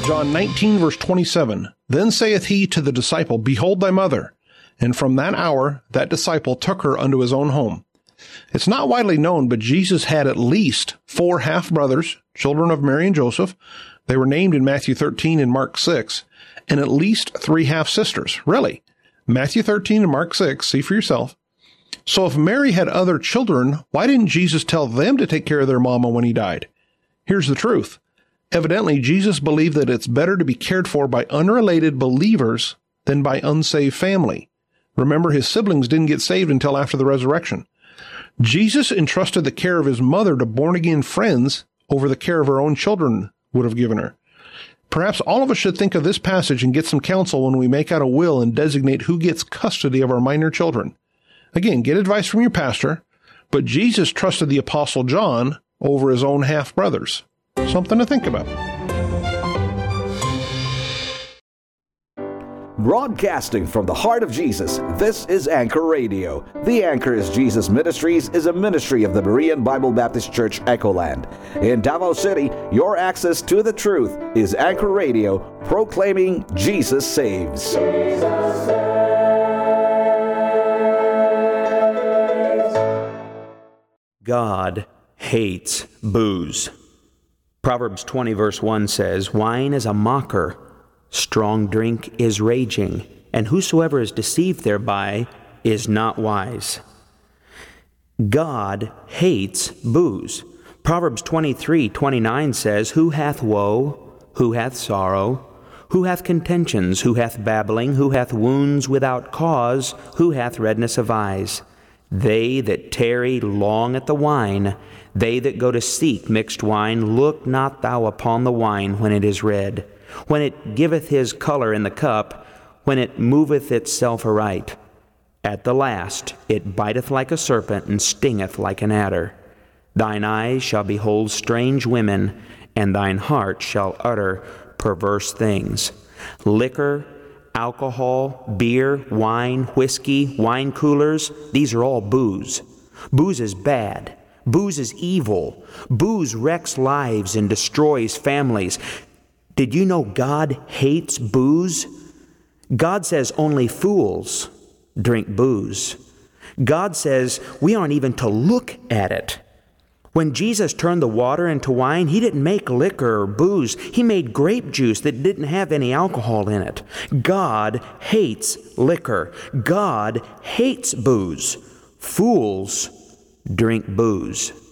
John 19, verse 27, Then saith he to the disciple, Behold thy mother. And from that hour that disciple took her unto his own home. It's not widely known, but Jesus had at least 4 half-brothers, children of Mary and Joseph. They were named in Matthew 13 and Mark 6, and at least 3 half-sisters. Really. Matthew 13 and Mark 6, see for yourself. So if Mary had other children, why didn't Jesus tell them to take care of their mama when he died? Here's the truth. Evidently, Jesus believed that it's better to be cared for by unrelated believers than by unsaved family. Remember, his siblings didn't get saved until after the resurrection. Jesus entrusted the care of his mother to born-again friends over the care of her own children would have given her. Perhaps all of us should think of this passage and get some counsel when we make out a will and designate who gets custody of our minor children. Again, get advice from your pastor, but Jesus trusted the Apostle John over his own half-brothers. Something to think about. Broadcasting from the heart of Jesus, this is Anchor Radio. The Anchor is Jesus Ministries is a ministry of the Berean Bible Baptist Church, Echoland. In Davao City, your access to the truth is Anchor Radio, proclaiming Jesus saves. Jesus saves. God hates booze. Proverbs 20 verse 1 says, Wine is a mocker, strong drink is raging, and whosoever is deceived thereby is not wise. God hates booze. Proverbs 23:29 says, Who hath woe? Who hath sorrow? Who hath contentions? Who hath babbling? Who hath wounds without cause? Who hath redness of eyes? They that tarry long at the wine, they that go to seek mixed wine, look not thou upon the wine when it is red, when it giveth his color in the cup, when it moveth itself aright. At the last it biteth like a serpent, and stingeth like an adder. Thine eyes shall behold strange women, and thine heart shall utter perverse things. Liquor, alcohol, beer, wine, whiskey, wine coolers, these are all booze. Booze is bad. Booze is evil. Booze wrecks lives and destroys families. Did you know God hates booze? God says only fools drink booze. God says we aren't even to look at it. When Jesus turned the water into wine, he didn't make liquor or booze. He made grape juice that didn't have any alcohol in it. God hates liquor. God hates booze. Fools drink booze.